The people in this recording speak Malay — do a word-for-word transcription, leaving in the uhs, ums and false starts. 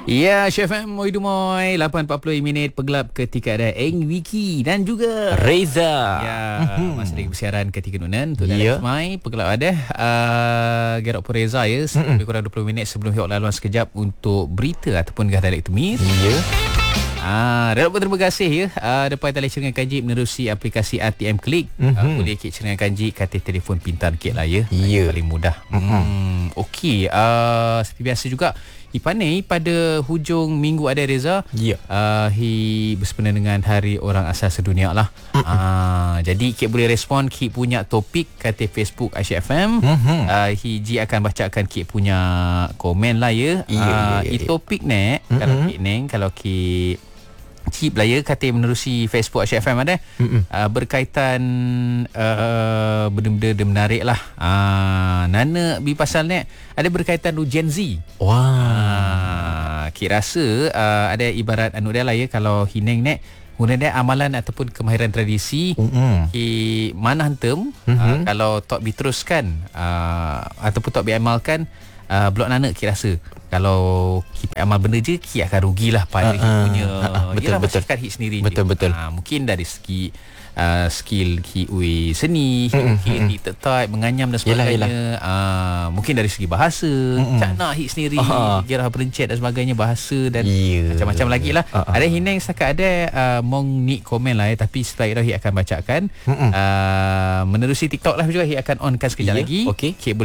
Ya, Chef M, Moi Dumoy, lapan empat puluh minit pegelap ketika ada Eng Wiki dan juga Reza. Ya, masih lagi bersiaran ketika nunan untuk Ya. dalam Mai pegelap ada uh, Gerard Reza ya, lebih kurang dua puluh minit sebelum hiok laluan sekejap untuk berita ataupun Gah Dialek Temis. Ya. Ah, dan terima kasih ya. Ah, depan tali cerengan kanji menerusi aplikasi A T M Klik. Mm-hmm. Ah, boleh klik cerengan kanji katil telefon pintar kek lah ya. Ya. Paling mudah. Mm-hmm. Hmm, okey. Ah, seperti biasa juga Ipane pada hujung minggu ada Reza. Ya. Uh, hi bersempena dengan Hari Orang Asal Sedunia lah. Ah, jadi kek boleh respon kek punya topik kata Facebook Aisyah F M. Mm-hmm. Uh, Hiji akan bacakan kek punya komen lah ya. Ya, Uh, ya, ya, I ya. topik ni mm-hmm. kalau kek neng kalau kek cip lah ya kata menerusi Facebook Aisyah F M ada uh, berkaitan uh, benda-benda menarik lah. Uh, Nana bi pasal ni ada berkaitan dengan Gen Z. Wah. Ah, kira rasa uh, ada ibarat anu dia lah ya kalau hineng ni guna dia amalan ataupun kemahiran tradisi Mm-hmm. ki mana hantem Mm-hmm. uh, kalau tok diteruskan uh, ataupun tok diamalkan uh, blok nana ki rasa kalau kita amal benda je ki akan rugilah pada uh, uh, punya uh, uh, betul, yalah, betul. masyarakat hit sendiri Betul, je. betul. Uh, mungkin dari segi Uh, skill ki ui seni, Mm-mm, ki hit tertype, menganyam dan sebagainya. Yelah, Uh, mungkin dari segi bahasa, cak nak hit sendiri, Aha. kira perencet dan sebagainya, bahasa dan Ya. macam-macam lagi lah. Uh-uh. Ada hineng setakat ada uh, mong ni komen lah ya, tapi setelah itu Hik akan bacakan. Uh, menerusi TikTok lah juga Hik akan onkan sekejap Ya, lagi. okey. Hik boleh